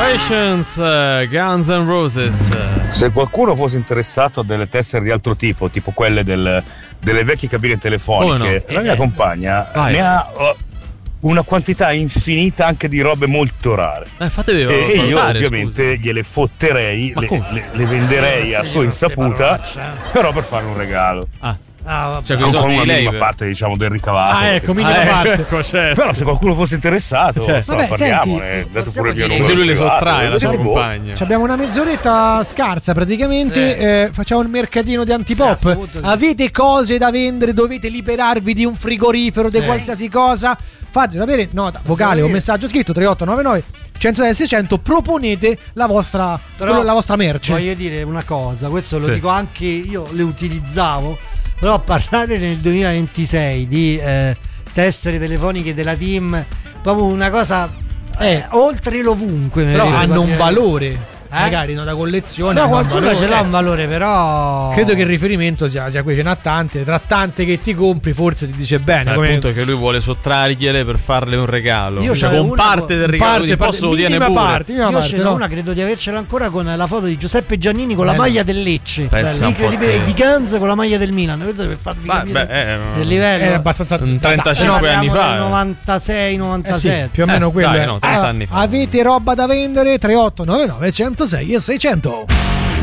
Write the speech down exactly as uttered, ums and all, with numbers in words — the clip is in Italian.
Patience, Guns N' Roses. Se qualcuno fosse interessato a delle tessere di altro tipo, tipo quelle del, delle vecchie cabine telefoniche, no? la mia eh, compagna vai. ne ha uh, una quantità infinita anche di robe molto rare. Eh, fatevi e valutare, io ovviamente scusi. gliele fotterei, le, le, le venderei a Sì, sua insaputa, parolacce. però per fare un regalo. Ah. Ah, vabbè. Cioè, con, con con una lei, minima per... parte, diciamo, del ricavato. Ah, ecco, minima ah, parte. Ecco, certo. Però se qualcuno fosse interessato, Cioè, insomma, vabbè, parliamone, senti, dato pure il mio dire- numero Così lui le privato, sottrae alla sua vedete voi. compagna. Ci abbiamo una mezz'oretta scarsa praticamente, eh, facciamo il mercatino di antipop. Sì, assoluto, sì. Avete cose da vendere, dovete liberarvi di un frigorifero, di Sì. qualsiasi cosa, fate sapere, nota vocale o dire- messaggio scritto tre otto nove nove centosei seicento, proponete la vostra, Però la vostra merce. Voglio dire una cosa, questo lo Sì. dico anche io, le utilizzavo, però parlare nel duemilaventisei di eh, tessere telefoniche della Team, proprio una cosa eh, Eh. oltre l'ovunque. Però mi hanno un viene- valore, Eh? magari no, da collezione. No, hanno un qualcuno valore. ce l'ha un valore, però Credo che il riferimento sia, sia qui, ce n'ha tante, tra tante che ti compri forse ti dice bene. Ma il come- punto è che lui vuole sottrargliele per farle un regalo. Io Cioè, c'avevo con una parte con- del regalo parte, di parte, posso lo tiene minima pure. parte, minima io parte, ce n'ho no? una, credo di avercela ancora, con la foto di Giuseppe Giannini con la Bello. maglia del Lecce. Pensa un po' Incredibile, te. di Guns con la maglia del Milan. Questo per farvi Ma, capire beh, eh, del livello. È abbastanza Un trentacinque Parliamo anni del fa. novantasei Eh novantasette. sì, più o meno Eh, quello dai, è. no, trenta anni fa. Avete roba da vendere? tre otto nove nove centosei e seicento.